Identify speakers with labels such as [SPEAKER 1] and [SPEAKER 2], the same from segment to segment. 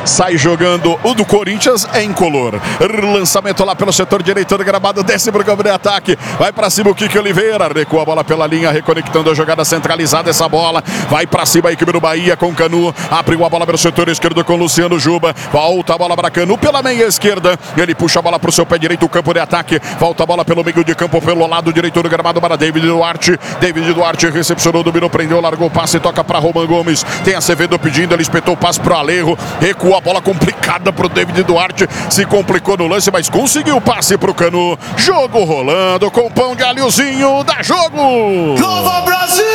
[SPEAKER 1] Sai jogando o do Corinthians, é incolor. Lançamento lá pelo setor direito do gramado, desce pro campo de ataque. Vai pra cima o Kiki Oliveira, recua a bola pela linha, reconectando a jogada centralizada. Essa bola vai pra cima a equipe do Bahia com Canu. Abriu a bola pelo setor esquerdo com Luciano Juba. Volta a bola pra Canu pela meia esquerda. Ele puxa a bola pro seu pé direito, o campo de ataque. Volta a bola pelo meio de campo, pelo lado direito do gramado para David Duarte. David Duarte recepcionou, dominou, prendeu, largou o passe, toca para Roman Gomes. Tem Acevedo pedindo, ele espetou o passe pro Alejo. Recua a bola complicada pro David Duarte. Se complicou no lance, mas conseguiu o passe pro Canu. Jogo rolando com o pão de alhozinho. Dá jogo!
[SPEAKER 2] Nova Brasil!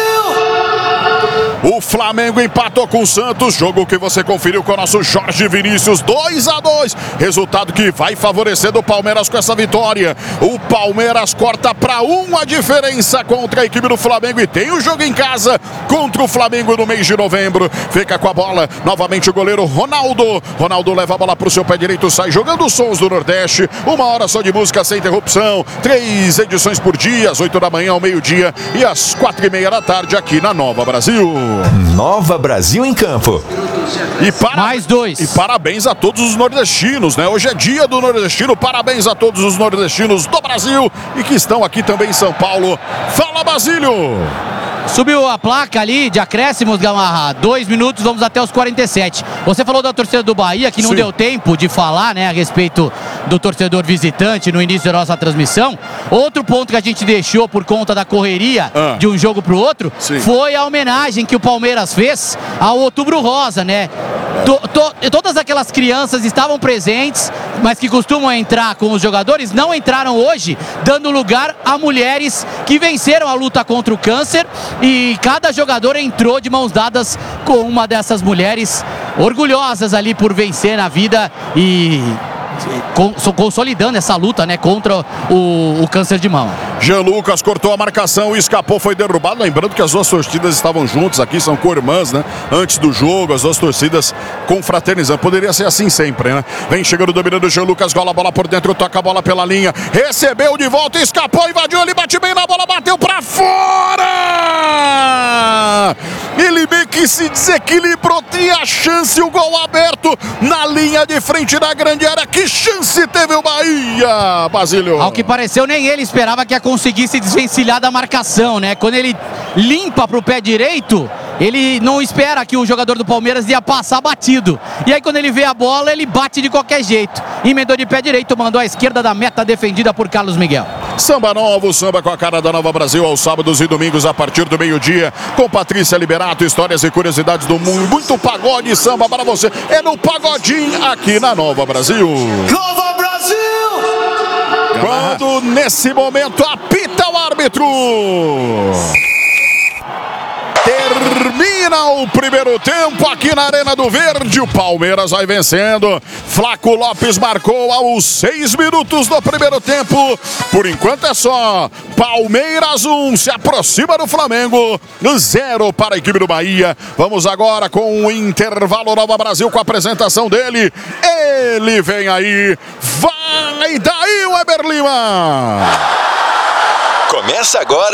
[SPEAKER 1] O Flamengo empatou com o Santos. Jogo que você conferiu com o nosso Jorge Vinícius. 2-2. Resultado que vai favorecendo o Palmeiras com essa vitória. O Palmeiras corta para 1 a diferença contra a equipe do Flamengo. E tem o jogo em casa contra o Flamengo no mês de novembro. Fica com a bola novamente o goleiro Ronaldo. Ronaldo leva a bola para o seu pé direito. Sai jogando os sons do Nordeste. 1 hora só de música sem interrupção. 3 edições por dia. Às 8 da manhã ao meio-dia. E às 4h30 da tarde aqui na Nova Brasil.
[SPEAKER 3] Nova Brasil em campo.
[SPEAKER 4] Mais 2.
[SPEAKER 1] E parabéns a todos os nordestinos, né? Hoje é dia do nordestino. Parabéns a todos os nordestinos do Brasil e que estão aqui também em São Paulo. Fala, Basílio!
[SPEAKER 4] Subiu a placa ali de acréscimos, Gamarra. 2 minutos, vamos até os 47. Você falou da torcida do Bahia, que não deu tempo de falar, né, a respeito do torcedor visitante no início da nossa transmissão. Outro ponto que a gente deixou por conta da correria de um jogo pro outro foi a homenagem que o Palmeiras fez ao Outubro Rosa, né? Todas aquelas crianças estavam presentes, mas que costumam entrar com os jogadores, não entraram hoje, dando lugar a mulheres que venceram a luta contra o câncer. E cada jogador entrou de mãos dadas com uma dessas mulheres, orgulhosas ali por vencer na vida e consolidando essa luta, né, contra o câncer de mama.
[SPEAKER 1] Jean Lucas cortou a marcação, escapou, foi derrubado. Lembrando que as duas torcidas estavam juntas aqui, são co-irmãs, né? Antes do jogo, as duas torcidas confraternizando. Poderia ser assim sempre, né? Vem chegando, dominando o Jean Lucas, gola a bola por dentro, toca a bola pela linha, recebeu de volta, escapou, invadiu, ele bate bem na bola, bateu pra fora! Ele meio que se desequilibrou, tinha a chance, o gol aberto na linha de frente da grande área. Que chance teve o Bahia, Basílio?
[SPEAKER 4] Ao que pareceu, nem ele esperava que ia conseguir se desvencilhar da marcação, né? Quando ele limpa pro pé direito, ele não espera que o jogador do Palmeiras ia passar batido. E aí quando ele vê a bola, ele bate de qualquer jeito. Emendou de pé direito, mandou à esquerda da meta defendida por Carlos Miguel.
[SPEAKER 1] Samba novo, samba com a cara da Nova Brasil aos sábados e domingos a partir do meio-dia. Com Patrícia Liberato, histórias e curiosidades do mundo. Muito pagode e samba para você. É no Pagodinho aqui na Nova Brasil.
[SPEAKER 2] Nova Brasil!
[SPEAKER 1] Quando nesse momento apita o árbitro. Termina o primeiro tempo aqui na Arena do Verde. O Palmeiras vai vencendo. Flaco Lopes marcou aos 6 minutos do primeiro tempo. Por enquanto é só. Palmeiras 1 se aproxima do Flamengo. 0 para a equipe do Bahia. Vamos agora com o intervalo Nova Brasil com a apresentação dele. Ele vem aí. Vai daí, Weber Lima.
[SPEAKER 3] Começa agora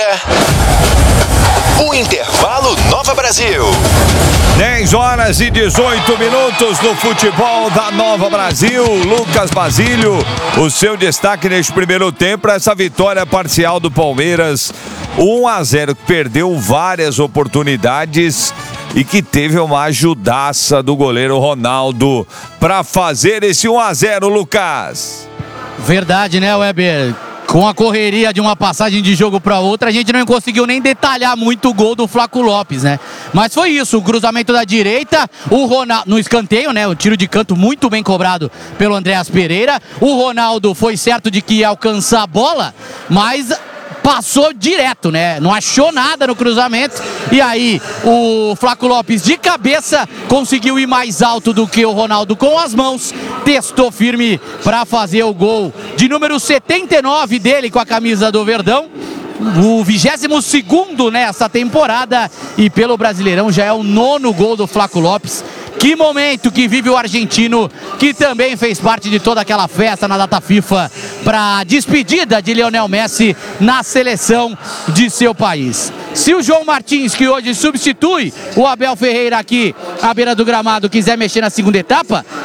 [SPEAKER 3] o intervalo Nova Brasil.
[SPEAKER 5] 10 horas e 18 minutos no futebol da Nova Brasil. Lucas Basílio, o seu destaque neste primeiro tempo, essa vitória parcial do Palmeiras 1-0, que perdeu várias oportunidades e que teve uma ajudaça do goleiro Ronaldo para fazer esse 1-0, Lucas.
[SPEAKER 4] Verdade, né, Weber? Com a correria de uma passagem de jogo para outra, a gente não conseguiu nem detalhar muito o gol do Flaco Lopes, né? Mas foi isso, o cruzamento da direita, o Ronaldo no escanteio, né? O tiro de canto muito bem cobrado pelo Andréas Pereira. O Ronaldo foi certo de que ia alcançar a bola, mas passou direto, né? Não achou nada no cruzamento. E aí o Flaco Lopes de cabeça conseguiu ir mais alto do que o Ronaldo com as mãos. Testou firme para fazer o gol de número 79 dele com a camisa do Verdão. O 22º nessa temporada. E pelo Brasileirão já é o 9º gol do Flaco Lopes. Que momento que vive o argentino, que também fez parte de toda aquela festa na data FIFA para a despedida de Lionel Messi na seleção de seu país. Se o João Martins, que hoje substitui o Abel Ferreira aqui à beira do gramado, quiser mexer na segunda etapa,